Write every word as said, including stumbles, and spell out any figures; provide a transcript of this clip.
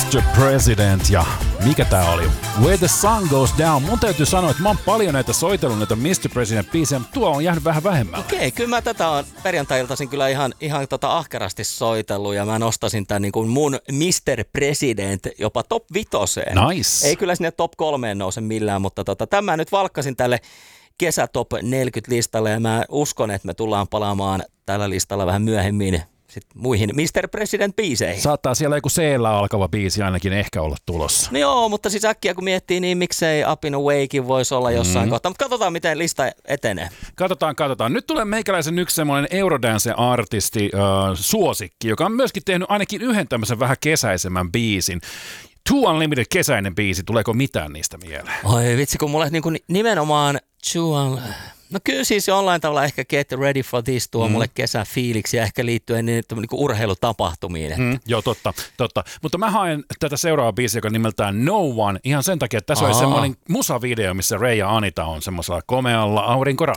mister President ja mikä tää oli? Where the Sun Goes Down. Mun täytyy sanoa, että mä oon paljon näitä soitellut, näitä mister President-biisejä, mutta tuo on jäänyt vähän vähemmällä. Okei, okay, kyllä mä tätä on perjantai-iltaisin kyllä ihan, ihan tota ahkerasti soitellut ja mä nostasin tän niin kuin mun mister President jopa top vitoseen. Nice. Ei kyllä sinne top kolmeen nouse millään, mutta tota, tämä nyt valkkasin tälle kesätop neljäkymmentä listalle ja mä uskon, että me tullaan palaamaan tällä listalla vähän myöhemmin sit muihin mister President-biiseihin. Saattaa siellä joku C-llä alkava biisi ainakin ehkä olla tulossa. No joo, mutta siis äkkiä kun miettii, niin miksei Up in a Waykin voisi olla jossain mm. kohtaa. Mutta katsotaan, miten lista etenee. Katsotaan, katsotaan. Nyt tulee meikäläisen yksi semmoinen Eurodance-artisti, äh, suosikki, joka on myöskin tehnyt ainakin yhden tämmöisen vähän kesäisemmän biisin. Too Unlimited kesäinen biisi, tuleeko mitään niistä mieleen? Oi vitsi, kun mulle niinku nimenomaan Too Un... No kyllä siis jollain tavalla ehkä Get Ready for This tuo mm. mulle kesäfiiliksiä ehkä liittyen niin, niin kuin urheilutapahtumiin. Että. Mm, joo, totta, totta. Mutta mä haen tätä seuraavaa biisiä, joka nimeltään No One, ihan sen takia, että tässä Aa. oli semmoinen musavideo, missä Ray ja Anita on semmoisella komealla aurinkorannalla.